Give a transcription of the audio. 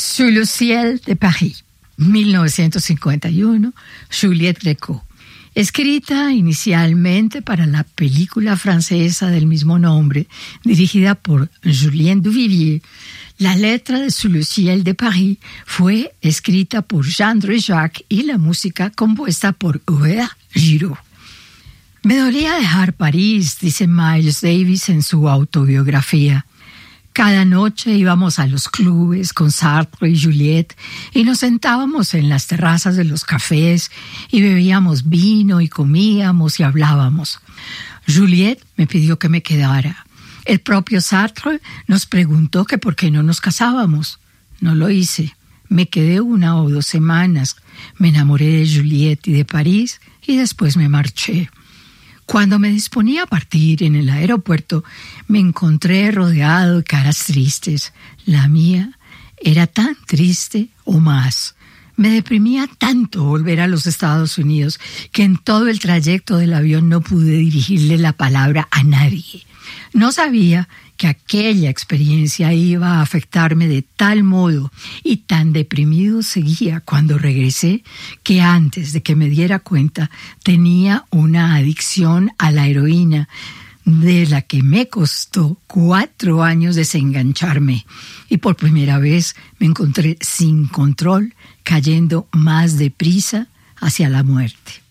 Sous le ciel de Paris, 1951, Juliette Gréco. Escrita inicialmente para la película francesa del mismo nombre, dirigida por Julien Duvivier, la letra de Sous le ciel de Paris fue escrita por Jean Dréjac y la música compuesta por Hubert Giraud. Me dolía dejar París, dice Miles Davis en su autobiografía. Cada noche íbamos a los clubes con Sartre y Juliette y nos sentábamos en las terrazas de los cafés y bebíamos vino y comíamos y hablábamos. Juliette me pidió que me quedara. El propio Sartre nos preguntó que por qué no nos casábamos. No lo hice. Me quedé 1 o 2 semanas. Me enamoré de Juliette y de París y después me marché. Cuando me disponía a partir en el aeropuerto, me encontré rodeado de caras tristes. La mía era tan triste o más. Me deprimía tanto volver a los Estados Unidos que en todo el trayecto del avión no pude dirigirle la palabra a nadie. No sabía que aquella experiencia iba a afectarme de tal modo y tan deprimido seguía cuando regresé que antes de que me diera cuenta tenía una adicción a la heroína de la que me costó 4 años desengancharme y por primera vez me encontré sin control cayendo más deprisa hacia la muerte.